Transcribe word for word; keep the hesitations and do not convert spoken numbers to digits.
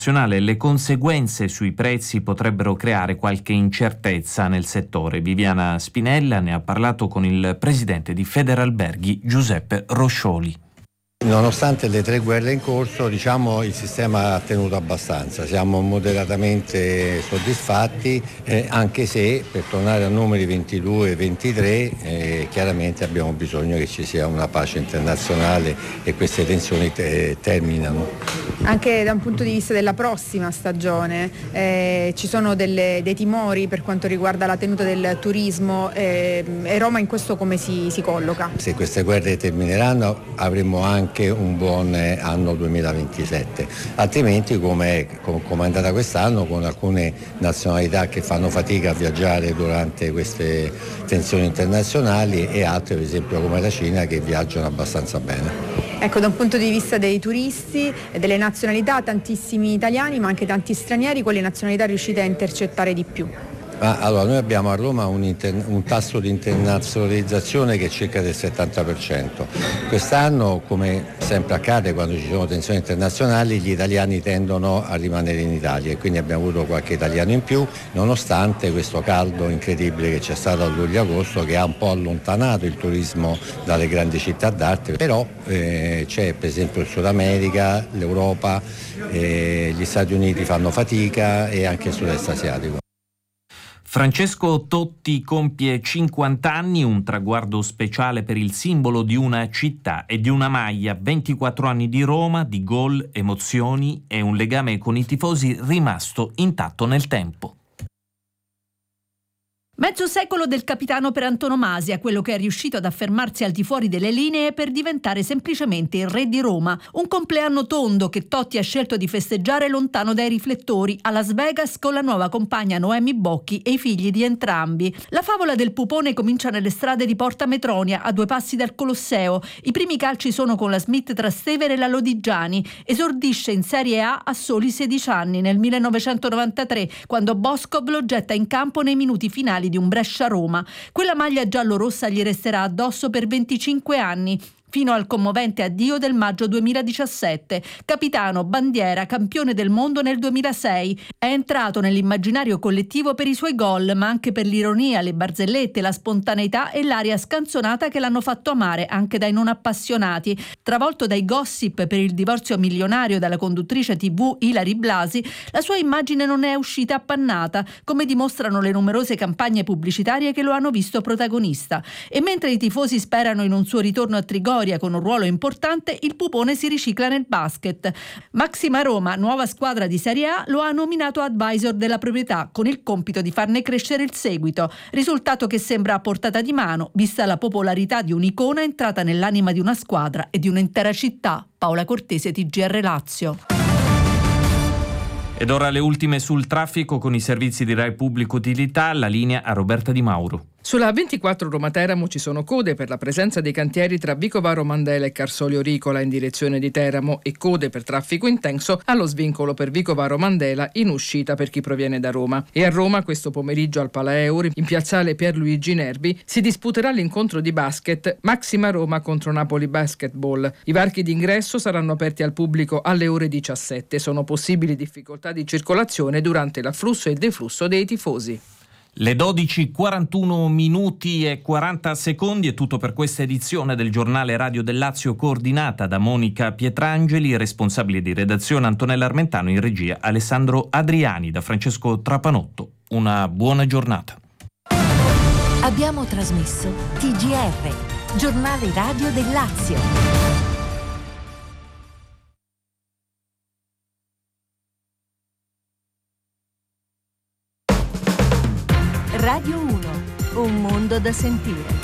Le conseguenze sui prezzi potrebbero creare qualche incertezza nel settore. Viviana Spinella ne ha parlato con il presidente di Federalberghi, Giuseppe Roscioli. Nonostante le tre guerre in corso, diciamo, il sistema ha tenuto abbastanza, siamo moderatamente soddisfatti, eh, anche se per tornare a numeri ventidue ventitré eh, chiaramente abbiamo bisogno che ci sia una pace internazionale e queste tensioni te- terminano. Anche da un punto di vista della prossima stagione eh, ci sono delle, dei timori per quanto riguarda la tenuta del turismo eh, e Roma in questo come si, si colloca? Se queste guerre termineranno avremo anche anche un buon anno duemilaventisette, altrimenti come è andata quest'anno, con alcune nazionalità che fanno fatica a viaggiare durante queste tensioni internazionali e altre, per esempio come la Cina, che viaggiano abbastanza bene. Ecco, da un punto di vista dei turisti e delle nazionalità, tantissimi italiani ma anche tanti stranieri, quali nazionalità riuscite a intercettare di più? Ah, allora, noi abbiamo a Roma un, inter- un tasso di internazionalizzazione che è circa del settanta per cento. Quest'anno, come sempre accade quando ci sono tensioni internazionali, gli italiani tendono a rimanere in Italia e quindi abbiamo avuto qualche italiano in più, nonostante questo caldo incredibile che c'è stato a luglio-agosto, che ha un po' allontanato il turismo dalle grandi città d'arte, però eh, c'è per esempio il Sud America, l'Europa, eh, gli Stati Uniti fanno fatica e anche il sud-est asiatico. Francesco Totti compie cinquanta anni, un traguardo speciale per il simbolo di una città e di una maglia. ventiquattro anni di Roma, di gol, emozioni e un legame con i tifosi rimasto intatto nel tempo. Mezzo secolo del capitano per antonomasia, quello che è riuscito ad affermarsi al di fuori delle linee per diventare semplicemente il re di Roma. Un compleanno tondo che Totti ha scelto di festeggiare lontano dai riflettori, a Las Vegas con la nuova compagna Noemi Bocchi e i figli di entrambi. La favola del pupone comincia nelle strade di Porta Metronia, a due passi dal Colosseo. I primi calci sono con la Smith Trastevere e la Lodigiani. Esordisce in Serie A a soli sedici anni, nel millenovecentonovantatré, quando Boscov lo getta in campo nei minuti finali di un Brescia-Roma. Quella maglia giallo-rossa gli resterà addosso per venticinque anni, fino al commovente addio del maggio duemiladiciassette. Capitano, bandiera, campione del mondo nel duemilasei. È entrato nell'immaginario collettivo per i suoi gol, ma anche per l'ironia, le barzellette, la spontaneità e l'aria scanzonata che l'hanno fatto amare anche dai non appassionati. Travolto dai gossip per il divorzio milionario dalla conduttrice tivù Ilary Blasi, la sua immagine non è uscita appannata, come dimostrano le numerose campagne pubblicitarie che lo hanno visto protagonista. E mentre i tifosi sperano in un suo ritorno a Trigoria con un ruolo importante, il pupone si ricicla nel basket. Maxima Roma, nuova squadra di Serie A, lo ha nominato advisor della proprietà con il compito di farne crescere il seguito, risultato che sembra a portata di mano vista la popolarità di un'icona entrata nell'anima di una squadra e di un'intera città. Paola Cortese, T G R Lazio. Ed ora le ultime sul traffico con i servizi di Rai Pubblico Utilità, la linea a Roberta Di Mauro. Sulla A ventiquattro Roma-Teramo ci sono code per la presenza dei cantieri tra Vicovaro Mandela e Carsolio Ricola in direzione di Teramo e code per traffico intenso allo svincolo per Vicovaro Mandela in uscita per chi proviene da Roma. E a Roma questo pomeriggio al Palaeur, in piazzale Pierluigi Nervi, si disputerà l'incontro di basket Maxima Roma contro Napoli Basketball. I varchi d'ingresso saranno aperti al pubblico alle ore diciassette. Sono possibili difficoltà di circolazione durante l'afflusso e il deflusso dei tifosi. Le dodici quarantuno minuti e quaranta secondi è tutto per questa edizione del giornale Radio del Lazio, coordinata da Monica Pietrangeli, responsabile di redazione Antonella Armentano, in regia Alessandro Adriani, da Francesco Trapanotto. Una buona giornata. Abbiamo trasmesso T G R, giornale radio del Lazio. Radio uno, un mondo da sentire.